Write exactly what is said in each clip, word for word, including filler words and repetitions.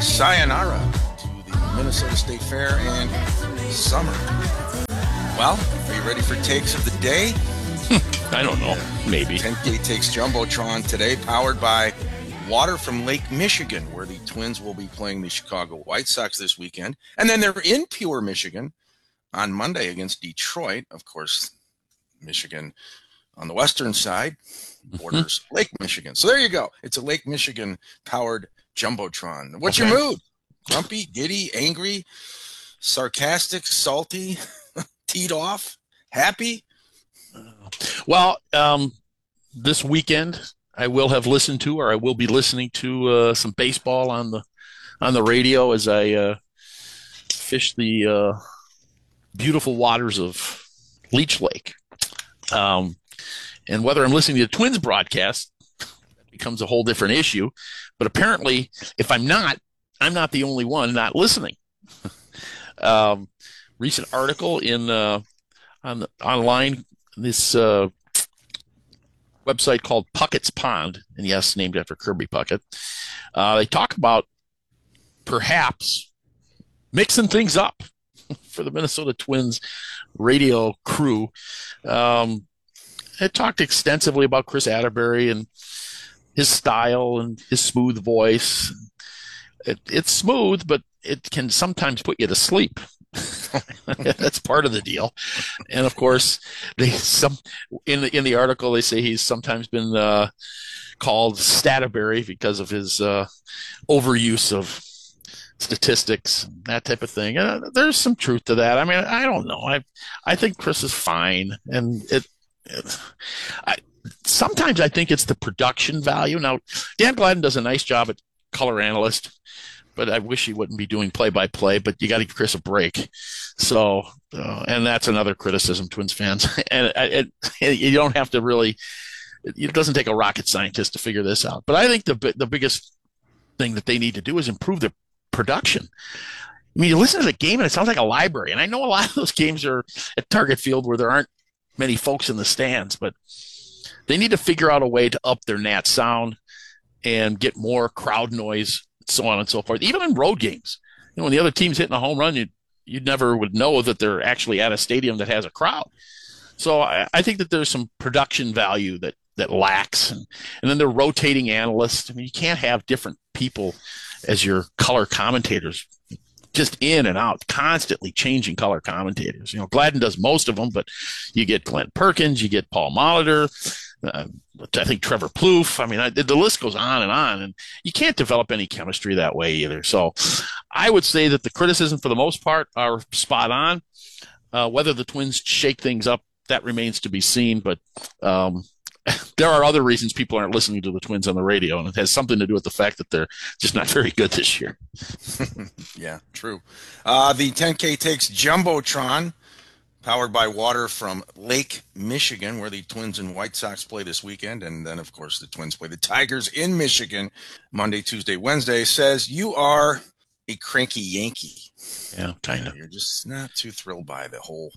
sayonara to the Minnesota State Fair and summer. Well, are you ready for takes of the day? I don't know. Maybe. ten K Takes Jumbotron today, powered by water from Lake Michigan, where the Twins will be playing the Chicago White Sox this weekend. And then they're in Pure, Michigan on Monday against Detroit. Of course, Michigan on the western side borders Lake Michigan. So there you go. It's a Lake Michigan powered Jumbotron. What's okay. your mood? Grumpy, giddy, angry, sarcastic, salty, teed off, happy? Well, um, this weekend I will have listened to, or I will be listening to uh, some baseball on the on the radio as I uh, fish the uh, beautiful waters of Leech Lake. Um, and whether I'm listening to the Twins broadcast becomes a whole different issue. But apparently, if I'm not, I'm not the only one not listening. um, recent article in uh, on the, online. This uh, website called Puckett's Pond, and yes, named after Kirby Puckett. Uh, they talk about perhaps mixing things up for the Minnesota Twins radio crew. Um, it talked extensively about Chris Atterbury and his style and his smooth voice. It, it's smooth, but it can sometimes put you to sleep. That's part of the deal. And of course, they some in the in the article they say he's sometimes been uh, called Stataberry because of his uh, overuse of statistics, that type of thing. And uh, there's some truth to that. I mean, I don't know. I I think Chris is fine, and it. it I, sometimes I think it's the production value. Now, Dan Gladden does a nice job at color analyst, but I wish he wouldn't be doing play-by-play, but you got to give Chris a break. So, uh, and that's another criticism, Twins fans. and it, it, you don't have to really, it doesn't take a rocket scientist to figure this out. But I think the the biggest thing that they need to do is improve their production. I mean, you listen to the game and it sounds like a library. And I know a lot of those games are at Target Field where there aren't many folks in the stands, but they need to figure out a way to up their Nat sound and get more crowd noise, so on and so forth. Even in road games, you know, when the other team's hitting a home run, you you never would know that they're actually at a stadium that has a crowd. So I, I think that there's some production value that that lacks, and, and then they're rotating analysts. I mean, you can't have different people as your color commentators, just in and out, constantly changing color commentators. You know, Gladden does most of them, but you get Glenn Perkins, you get Paul Molitor. Uh, I think Trevor Plouffe. I mean, I, the list goes on and on, and you can't develop any chemistry that way either. So I would say that the criticism for the most part are spot on. Uh, whether the Twins shake things up, that remains to be seen. But um, there are other reasons people aren't listening to the Twins on the radio, and it has something to do with the fact that they're just not very good this year. Yeah, true. Uh, the ten K Takes Jumbotron, powered by water from Lake Michigan, where the Twins and White Sox play this weekend. And then, of course, the Twins play the Tigers in Michigan Monday, Tuesday, Wednesday, says you are a cranky Yankee. Yeah, kind of. You're just not too thrilled by the whole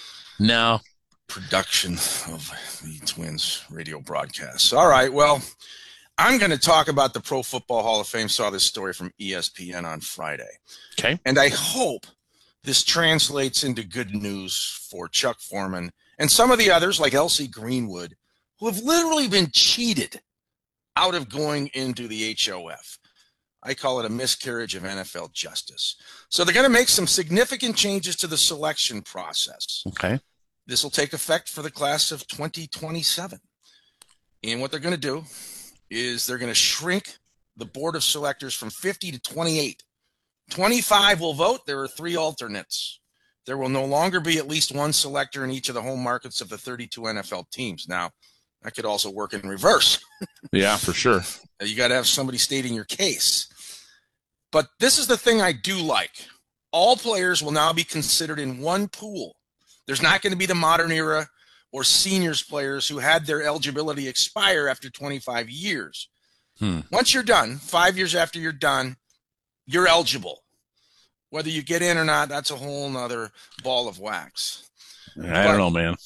no production of the Twins radio broadcasts. All right, well, I'm going to talk about the Pro Football Hall of Fame. Saw this story from E S P N on Friday. Okay. And I hope this translates into good news for Chuck Foreman and some of the others like L C Greenwood, who have literally been cheated out of going into the H O F. I call it a miscarriage of N F L justice. So they're going to make some significant changes to the selection process. Okay. This will take effect for the class of twenty twenty-seven. And what they're going to do is they're going to shrink the board of selectors from fifty to twenty-eight. twenty-five will vote. There are three alternates. There will no longer be at least one selector in each of the home markets of the thirty-two N F L teams. Now, that could also work in reverse. Yeah, for sure. You got to have somebody stating your case. But this is the thing I do like. All players will now be considered in one pool. There's not going to be the modern era or seniors players who had their eligibility expire after twenty-five years. Hmm. Once you're done, five years after you're done, you're eligible. Whether you get in or not, that's a whole nother ball of wax. I but, don't know, man.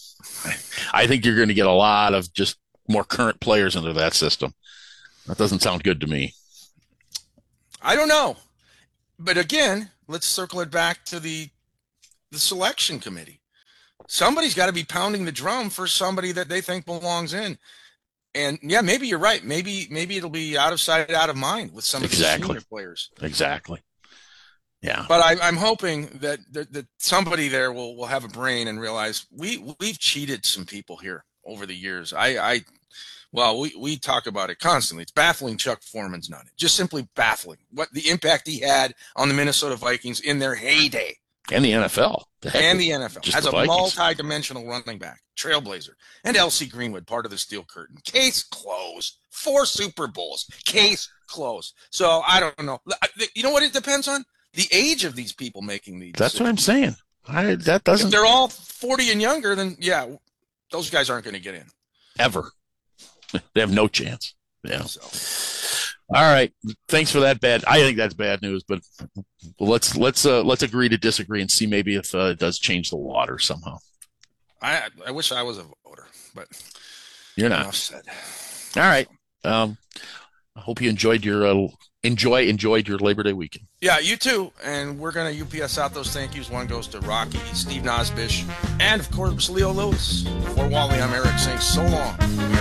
I think you're going to get a lot of just more current players into that system. That doesn't sound good to me. I don't know. but again, let's circle it back to the the selection committee. Somebody's got to be pounding the drum for somebody that they think belongs in. And yeah, maybe you're right. Maybe maybe it'll be out of sight, out of mind with some exactly. of the senior players. Exactly. Yeah. But I, I'm hoping that, that that somebody there will will have a brain and realize we we've cheated some people here over the years. I, I well, we, we talk about it constantly. It's baffling Chuck Foreman's not it. Just simply baffling what the impact he had on the Minnesota Vikings in their heyday. And the N F L. The and the N F L. As a Vikings. multi-dimensional running back, trailblazer. And L C Greenwood, part of the Steel Curtain. Case closed. Four Super Bowls. Case closed. So I don't know. You know what it depends on? The age of these people making these That's decisions. what I'm saying. I, that doesn't. If they're all forty and younger, then yeah, those guys aren't going to get in. Ever. They have no chance. Yeah. So. All right. Thanks for that bad. I think that's bad news, but let's let's uh, let's agree to disagree and see maybe if uh, it does change the water somehow. I I wish I was a voter, but you're not. Enough said. All right. Um, I hope you enjoyed your uh, enjoy enjoyed your Labor Day weekend. Yeah, you too. And we're gonna U P S out those thank yous. One goes to Rocky, Steve Nosbish, and of course Leo Lewis. For Wally, I'm Eric saying so long.